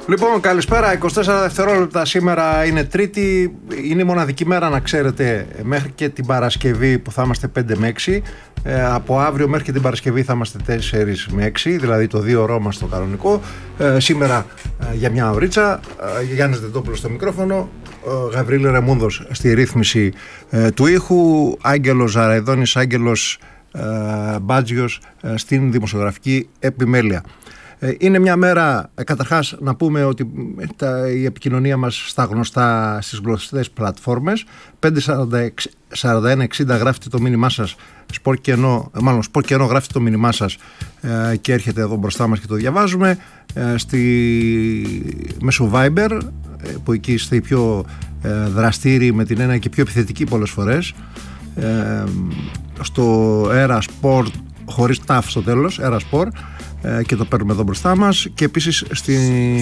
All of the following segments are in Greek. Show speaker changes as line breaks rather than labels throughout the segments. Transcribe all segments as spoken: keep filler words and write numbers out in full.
Λοιπόν, καλησπέρα. είκοσι τέσσερα δευτερόλεπτα. Σήμερα είναι Τρίτη. Είναι η μοναδική μέρα, να ξέρετε, μέχρι και την Παρασκευή που θα είμαστε πέντε με έξι. Ε, από αύριο μέχρι και την Παρασκευή θα είμαστε τέσσερα με έξι, δηλαδή το δύο ώρο μας στο κανονικό. Ε, σήμερα ε, για μια ωρίτσα. Ε, Γιάννης Δεντόπουλος στο μικρόφωνο. Ε, Γαβρίλη Ρεμούνδος στη ρύθμιση ε, του ήχου. Άγγελος Ζαραϊδόνης, Άγγελος ε, Μπάτζιος ε, στην δημοσιογραφική επιμέλεια. Είναι μια μέρα, καταρχάς να πούμε ότι τα, η επικοινωνία μας στα γνωστά, στις γνωστές πλατφόρμες. Πέντε σαράντα ένα εξήντα γράφετε το μήνυμά σας, Σπορ Κενό, μάλλον Σπορ Κενό γράφετε το μήνυμά σας ε, και έρχεται εδώ μπροστά μας και το διαβάζουμε. Ε, στη, μέσω Viber, ε, που εκεί είστε οι πιο ε, δραστήριοι με την ένα και πιο επιθετικοί πολλές φορές. Ε, στο Era Sport, χωρίς ταφ στο τέλος, Era Sport, και το παίρνουμε εδώ μπροστά μας, και επίσης στη,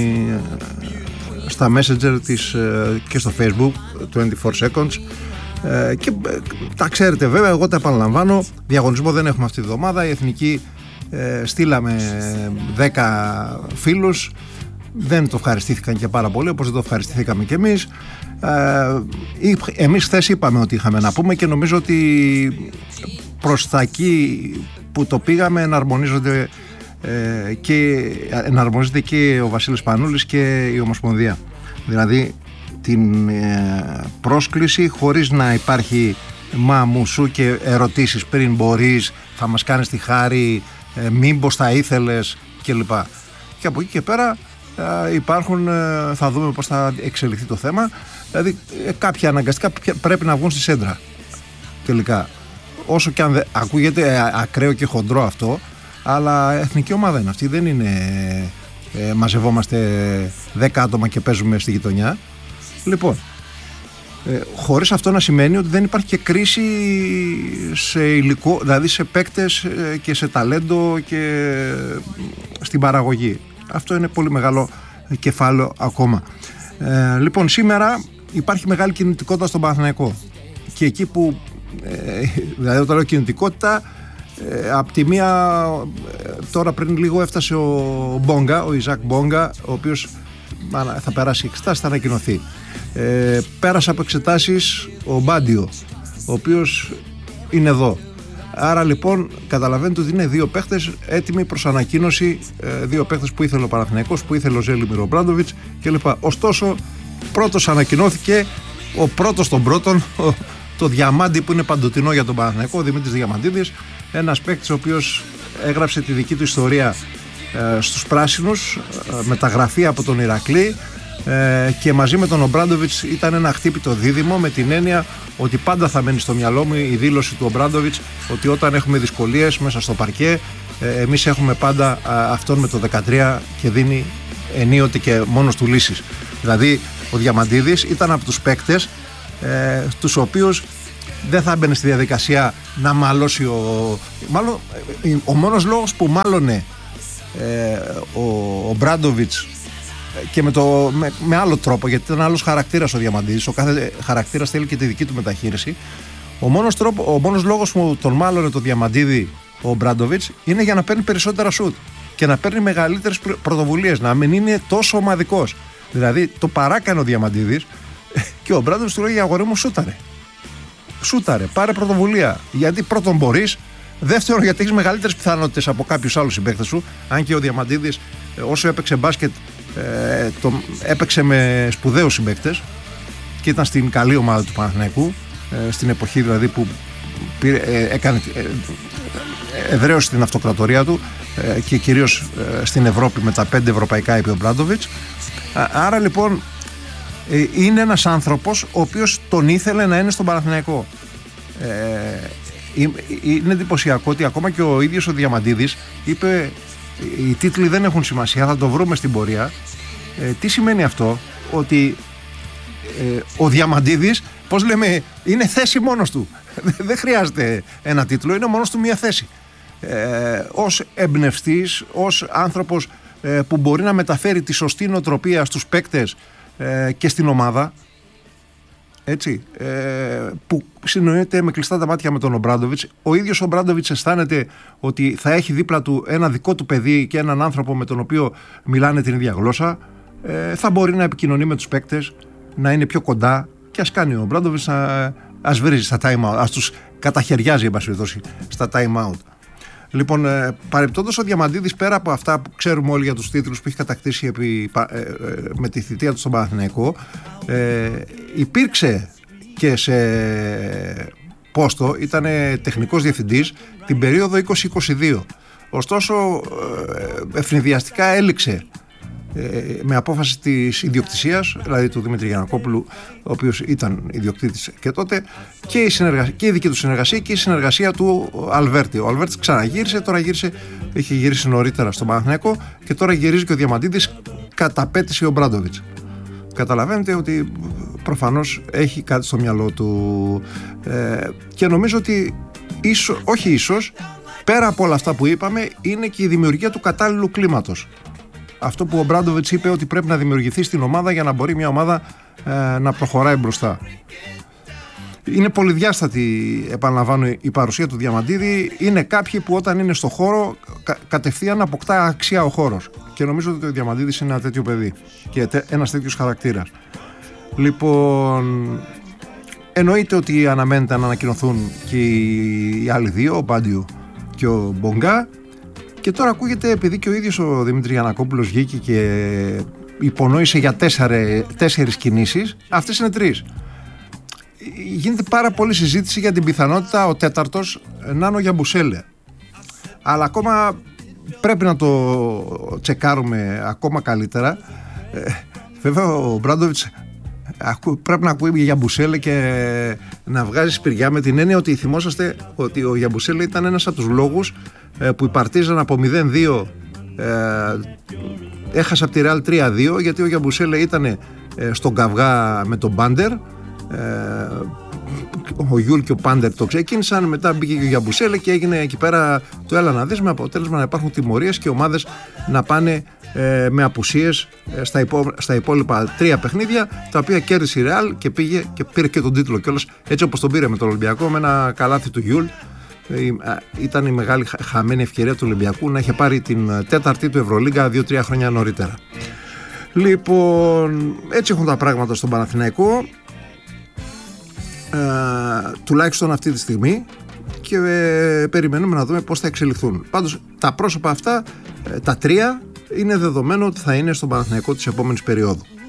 στα Messenger της, και στο Facebook είκοσι τέσσερα seconds, και τα ξέρετε βέβαια, εγώ τα επαναλαμβάνω. Διαγωνισμό δεν έχουμε αυτή τη βδομάδα. Η Εθνική ε, στείλαμε δέκα φίλους, δεν το ευχαριστήθηκαν και πάρα πολύ, όπως δεν το ευχαριστηθήκαμε και εμείς. ε, εμείς χθες είπαμε ότι είχαμε να πούμε, και νομίζω ότι προς τα εκεί που το πήγαμε εναρμονίζονται Ε, και εναρμονίζεται και ο Βασίλης Πανούλης και η Ομοσπονδία. Δηλαδή την ε, πρόσκληση, χωρίς να υπάρχει μα μου σου και ερωτήσεις πριν, μπορείς, θα μας κάνεις τη χάρη, ε, μήπως θα ήθελες κλπ. Και από εκεί και πέρα ε, υπάρχουν, ε, θα δούμε πώς θα εξελιχθεί το θέμα. Δηλαδή ε, κάποια αναγκαστικά πρέπει να βγουν στη σέντρα τελικά. Όσο και αν δε, ακούγεται ε, ακραίο και χοντρό αυτό, αλλά εθνική ομάδα είναι αυτή, δεν είναι ε, μαζευόμαστε δέκα άτομα και παίζουμε στη γειτονιά. Λοιπόν, ε, χωρίς αυτό να σημαίνει ότι δεν υπάρχει και κρίση σε υλικό, δηλαδή σε παίκτες ε, και σε ταλέντο και στην παραγωγή. Αυτό είναι πολύ μεγάλο κεφάλαιο ακόμα. Ε, λοιπόν, σήμερα υπάρχει μεγάλη κινητικότητα στον Παναθηναϊκό, και εκεί που ε, δηλαδή όταν λέω κινητικότητα, Ε, απ' τη μία, τώρα πριν λίγο έφτασε ο Μπόγκα, ο Ιζακ Μπόγκα, ο οποίος θα περάσει εξετάσεις, θα ανακοινωθεί. Ε, πέρασε από εξετάσεις ο Μπάντιο, ο οποίος είναι εδώ. Άρα λοιπόν καταλαβαίνετε ότι είναι δύο παίχτες έτοιμοι προς ανακοίνωση, ε, δύο παίχτες που ήθελε ο Παναθηναϊκός, που ήθελε ο Ζέλιμιρ Ομπράντοβιτς κλπ. Ωστόσο, πρώτος ανακοινώθηκε ο πρώτος των πρώτων, το διαμάντι που είναι παντοτινό για τον Παναθηναϊκό, ο Δημήτρης Διαμαντίδης. Ένας παίκτης ο οποίος έγραψε τη δική του ιστορία ε, στους πράσινους, ε, μεταγραφή από τον Ηρακλή, ε, και μαζί με τον Ομπράντοβιτς ήταν ένα χτύπητο δίδυμο, με την έννοια ότι πάντα θα μένει στο μυαλό μου η δήλωση του Ομπράντοβιτς ότι όταν έχουμε δυσκολίες μέσα στο παρκέ, ε, εμείς έχουμε πάντα ε, αυτόν με το δεκατρία και δίνει ενίοτε και μόνος του λύσεις. Δηλαδή ο Διαμαντίδης ήταν από τους παίκτες ε, τους οποίους δεν θα έμπαινε στη διαδικασία να μαλώσει ο... Μάλλον, ο μόνος λόγος που μάλωνε ε, ο, ο Μπράντοβιτς, και με, το, με, με άλλο τρόπο, γιατί ήταν άλλος χαρακτήρας ο Διαμαντίδης, ο κάθε χαρακτήρας θέλει και τη δική του μεταχείριση. Ο μόνος, τρόπο, ο μόνος λόγος που τον μάλωνε το Διαμαντίδη ο Μπράντοβιτς είναι για να παίρνει περισσότερα σουτ και να παίρνει μεγαλύτερες πρωτοβουλίες, να μην είναι τόσο ομαδικός. Δηλαδή το παράκανε ο Διαμαντίδης και ο Μπράντοβιτς του λέει: αγόρι μου, σούταρε. Σούταρε, πάρε πρωτοβουλία. Γιατί πρώτον μπορείς, δεύτερον γιατί έχεις μεγαλύτερες πιθανότητες από κάποιους άλλους συμπαίκτες σου. Αν και ο Διαμαντίδης, όσο έπαιξε μπάσκετ, ε, το, έπαιξε με σπουδαίους συμπαίκτες και ήταν στην καλή ομάδα του Παναθηναϊκού, ε, στην εποχή δηλαδή που πήρε, ε, έκανε ε, εδραίωσε την αυτοκρατορία του, ε, και κυρίως ε, στην Ευρώπη με τα πέντε ευρωπαϊκά, είπε ο Μπράντοβιτς. Άρα λοιπόν είναι ένας άνθρωπος ο οποίος τον ήθελε να είναι στον Παναθηναϊκό. Ε, είναι εντυπωσιακό ότι ακόμα και ο ίδιος ο Διαμαντίδης είπε: οι τίτλοι δεν έχουν σημασία, θα το βρούμε στην πορεία. Ε, τι σημαίνει αυτό? Ότι ε, ο Διαμαντίδης, πώς λέμε, είναι θέση μόνος του. Δεν χρειάζεται ένα τίτλο, είναι μόνος του μία θέση. Ε, ως εμπνευστής, ως άνθρωπος ε, που μπορεί να μεταφέρει τη σωστή νοοτροπία στους παίκτες ε, και στην ομάδα, έτσι, ε, που συνοείται με κλειστά τα μάτια με τον Ομπράντοβιτς. Ο ίδιος ο Ομπράντοβιτς αισθάνεται ότι θα έχει δίπλα του ένα δικό του παιδί και έναν άνθρωπο με τον οποίο μιλάνε την ίδια γλώσσα. ε, θα μπορεί να επικοινωνεί με τους παίκτες, να είναι πιο κοντά και ας κάνει ο Μπράντοβιτς, ας βρίζει στα time out, ας τους καταχαιριάζει, εν πάση περιπτώσει, στα time out. Λοιπόν, ε, παρεπτόντως ο Διαμαντίδης, πέρα από αυτά που ξέρουμε όλοι για τους τίτλους που έχει κατακτήσει επί, ε, ε, με τη θητεία του στον Παναθηναϊκό, ε, υπήρξε και σε πόστο, ήταν τεχνικός διευθυντής την περίοδο είκοσι είκοσι δύο. Ωστόσο, ε, ευνηδιαστικά έληξε ε, με απόφαση της ιδιοκτησίας, δηλαδή του Δημήτρη Γιαννακόπουλου, ο οποίος ήταν ιδιοκτήτης και τότε, και η, συνεργασία, και η δική του συνεργασία και η συνεργασία του Αλβέρτη. Ο Αλβέρτης ξαναγύρισε, τώρα γύρισε, είχε γυρίσει νωρίτερα στον Παναθηναϊκό και τώρα γυρίζει και ο Διαμαντίδης, καταπέτησε ο Μπράντοβιτς. Καταλαβαίνετε ότι προφανώς έχει κάτι στο μυαλό του, ε, και νομίζω ότι ίσο, όχι ίσως, πέρα από όλα αυτά που είπαμε, είναι και η δημιουργία του κατάλληλου κλίματος. Αυτό που ο Μπράντοβιτς είπε, ότι πρέπει να δημιουργηθεί στην ομάδα για να μπορεί μια ομάδα ε, να προχωράει μπροστά. Είναι πολυδιάστατη, επαναλαμβάνω, η παρουσία του Διαμαντίδη. Είναι κάποιοι που όταν είναι στο χώρο κα, κατευθείαν αποκτά αξία ο χώρος. Και νομίζω ότι ο Διαμαντίδης είναι ένα τέτοιο παιδί και τε, ένας τέτοιος χαρακτήρας. Λοιπόν, εννοείται ότι αναμένεται να ανακοινωθούν και οι, οι άλλοι δύο, ο Μπάντιο και ο Μπογκά. Και τώρα ακούγεται, επειδή και ο ίδιος ο Δημήτρη Γιαννακόπουλος βγήκε και υπονόησε για τέσσερι, τέσσερις κινήσεις, αυτές είναι τρεις. Γίνεται πάρα πολλή συζήτηση για την πιθανότητα ο τέταρτος να είναι ο Γιαμπουσέλε. Αλλά ακόμα πρέπει να το τσεκάρουμε ακόμα καλύτερα. Ε, βέβαια ο Μπράντοβιτς πρέπει να ακούει για Γιαμπουσέλε και να βγάζει σπηριά, με την έννοια ότι θυμόσαστε ότι ο Γιαμπουσέλε ήταν ένας από τους λόγους που η Παρτίζαν από μηδέν δύο ε, έχασε από τη Ρεάλ τρία δύο, γιατί ο Γιαμπουσέλε ήταν ε, στον καυγά με τον Μπάντερ. Ε, ο Γιούλ και ο Πάντερ το ξεκίνησαν, μετά μπήκε και ο Γιαμπουσέλε και έγινε εκεί πέρα το έλα να δεις, με αποτέλεσμα να υπάρχουν τιμωρίες και ομάδες να πάνε ε, με απουσίες ε, στα, υπό, στα υπόλοιπα τρία παιχνίδια, τα οποία κέρδισε η Ρεάλ και πήγε και πήρε και τον τίτλο κιόλας, έτσι όπως τον πήρε με τον Ολυμπιακό, με ένα καλάθι του Γιούλ. Ήταν η μεγάλη χαμένη ευκαιρία του Ολυμπιακού να είχε πάρει την τέταρτη του Ευρωλίγκα δύο τρία χρόνια νωρίτερα. Λοιπόν, έτσι έχουν τα πράγματα στον Παναθηναϊκό, ε, τουλάχιστον αυτή τη στιγμή, και ε, περιμένουμε να δούμε πώς θα εξελιχθούν. Πάντως τα πρόσωπα αυτά, ε, τα τρία, είναι δεδομένο ότι θα είναι στον Παναθηναϊκό της επόμενης περίοδου.